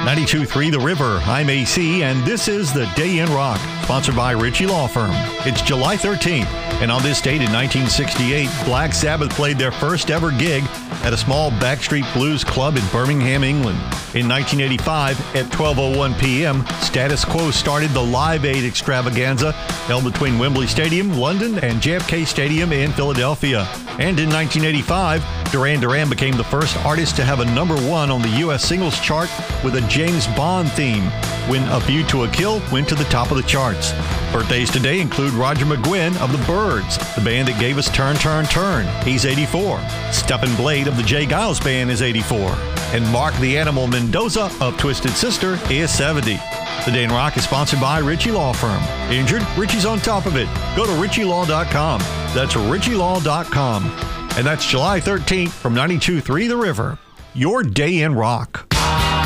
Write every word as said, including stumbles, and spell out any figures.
ninety-two point three The River. I'm A C, and this is The Day in Rock, sponsored by Ritchie Law Firm. It's July thirteenth, and on this date in nineteen sixty-eight, Black Sabbath played their first ever gig at a small backstreet blues club in Birmingham, England. In nineteen eighty-five, at twelve oh one p.m., Status Quo started the Live Aid extravaganza held between Wembley Stadium, London, and J F K Stadium in Philadelphia. And in nineteen eighty-five, Duran Duran became the first artist to have a number one on the U S singles chart with a James Bond theme, when A View to a Kill went to the top of the charts. Birthdays today include Roger McGuinn of the Byrds, the band that gave us Turn, Turn, Turn. He's eighty-four. Stephen Blade of the Jay Giles Band is eighty-four. And Mark the Animal Mendoza of Twisted Sister is seventy. The Day in Rock is sponsored by Ritchie Law Firm. Injured? Ritchie's on top of it. Go to ritchie law dot com. That's ritchie law dot com. And that's July thirteenth from ninety-two point three The River. Your Day in Rock.